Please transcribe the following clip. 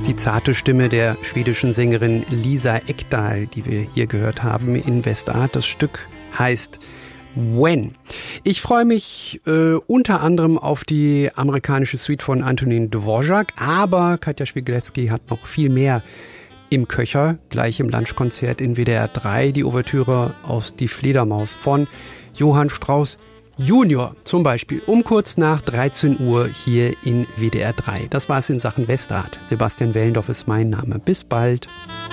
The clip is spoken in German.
Die zarte Stimme der schwedischen Sängerin Lisa Ekdahl, die wir hier gehört haben in Westart. Das Stück heißt When. Ich freue mich unter anderem auf die amerikanische Suite von Antonin Dvorak, aber Katja Schwiglewski hat noch viel mehr im Köcher, gleich im Lunchkonzert in WDR 3, die Ouvertüre aus Die Fledermaus von Johann Strauss Junior zum Beispiel, um kurz nach 13 Uhr hier in WDR 3. Das war es in Sachen Westart. Sebastian Wellendorf ist mein Name. Bis bald.